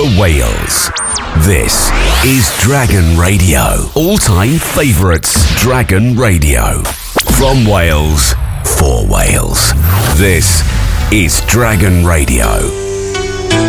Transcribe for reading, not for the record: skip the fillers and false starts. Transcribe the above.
Wales. This is Dragon Radio. All-time favourites, Dragon Radio. From Wales, for Wales. This is Dragon Radio.